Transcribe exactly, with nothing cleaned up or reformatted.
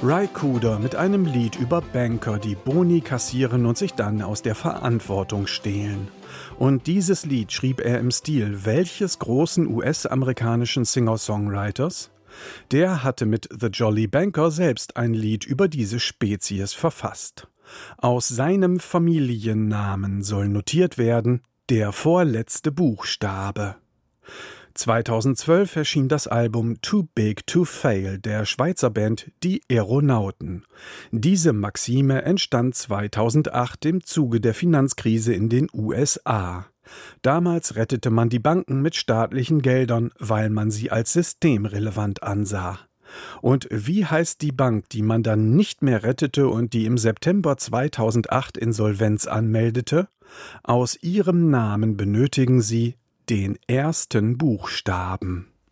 Ry Cooder mit einem Lied über Banker, die Boni kassieren und sich dann aus der Verantwortung stehlen. Und dieses Lied schrieb er im Stil welches großen U S-amerikanischen Singer-Songwriters? Der hatte mit The Jolly Banker selbst ein Lied über diese Spezies verfasst. Aus seinem Familiennamen soll notiert werden der vorletzte Buchstabe. zweitausendzwölf erschien das Album Too Big to Fail der Schweizer Band Die Aeronauten. Diese Maxime entstand zweitausendacht im Zuge der Finanzkrise in den U S A. Damals rettete man die Banken mit staatlichen Geldern, weil man sie als systemrelevant ansah. Und wie heißt die Bank, die man dann nicht mehr rettete und die im September zweitausendacht Insolvenz anmeldete? Aus ihrem Namen benötigen sie den ersten Buchstaben.